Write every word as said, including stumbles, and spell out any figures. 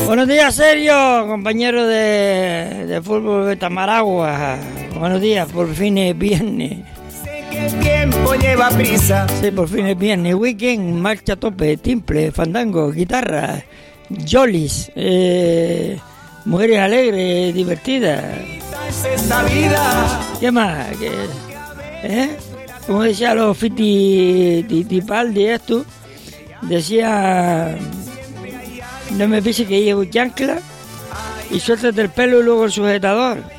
Buenos días, Sergio, compañero de, de fútbol de Tamaragua. Buenos días, por fin es viernes. Sé que el tiempo lleva prisa. Sí, por fin es viernes. Weekend, marcha a tope, timple, fandango, guitarra, jolis, eh, mujeres alegres, divertidas. Es esta vida. ¿Qué más? ¿Qué, eh? Como decía los Fiti Tipaldi, esto, decía... No me pienses que llevo chancla y suéltate el pelo y luego el sujetador.